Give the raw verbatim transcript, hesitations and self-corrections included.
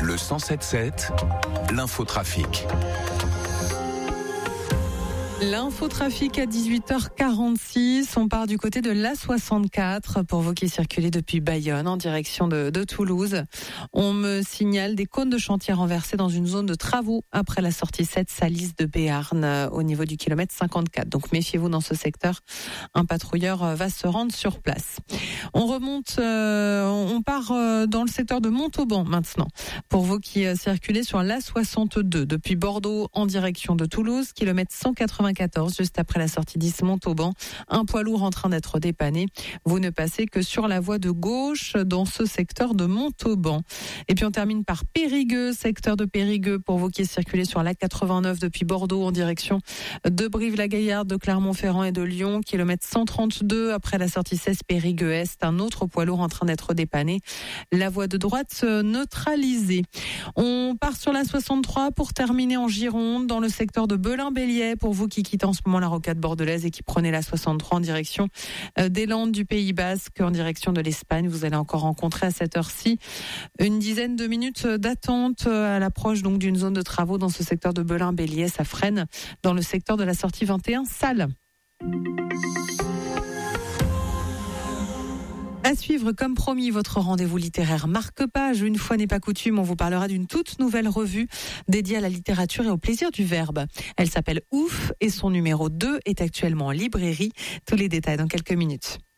Le cent sept sept, l'infotrafic. L'infotrafic à dix-huit heures quarante-six, on part du côté de l'A soixante-quatre pour vous qui circulez depuis Bayonne en direction de, de Toulouse. On me signale des cônes de chantier renversés dans une zone de travaux après la sortie sept Salis de Béarn au niveau du kilomètre cinquante-quatre. Donc méfiez-vous dans ce secteur, un patrouilleur va se rendre sur place. On remonte, euh, on part dans le secteur de Montauban maintenant. Pour vous qui circulez sur l'A soixante-deux depuis Bordeaux en direction de Toulouse, kilomètre cent quatre-vingt-quatorze, juste après la sortie dix Montauban, un poids lourd en train d'être dépanné. Vous ne passez que sur la voie de gauche dans ce secteur de Montauban. Et puis on termine par Périgueux, secteur de Périgueux pour vous qui circulez sur l'A quatre-vingt-neuf depuis Bordeaux en direction de Brive-la-Gaillarde, de Clermont-Ferrand et de Lyon, kilomètre cent trente-deux après la sortie seize Périgueux-Est, un autre poids lourd en train d'être dépanné. La voie de droite neutralisée. On part sur la soixante-trois pour terminer en Gironde dans le secteur de Belin-Béliais pour vous qui quittez en ce moment la rocade bordelaise et qui prenez la soixante-trois en direction des Landes du Pays Basque, en direction de l'Espagne. Vous allez encore rencontrer à cette heure-ci une dizaine de minutes d'attente à l'approche donc d'une zone de travaux dans ce secteur de Belin-Béliais. Ça freine dans le secteur de la sortie vingt et un Salles. À suivre, comme promis, votre rendez-vous littéraire marque-page. Une fois n'est pas coutume, on vous parlera d'une toute nouvelle revue dédiée à la littérature et au plaisir du verbe. Elle s'appelle Ouf et son numéro deux est actuellement en librairie. Tous les détails dans quelques minutes.